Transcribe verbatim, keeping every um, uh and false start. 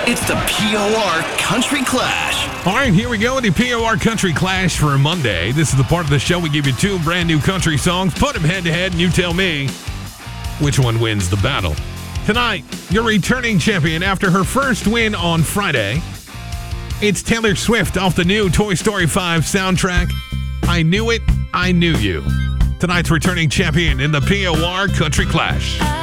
It's the P O R Country Clash. All right, here we go with the P O R Country Clash for Monday. This is the part of the show we give you two brand new country songs, put them head to head, and you tell me which one wins the battle. Tonight, your returning champion after her first win on Friday. It's Taylor Swift off the new Toy Story five soundtrack. I Knew It, I Knew You. Tonight's returning champion in the P O R Country Clash.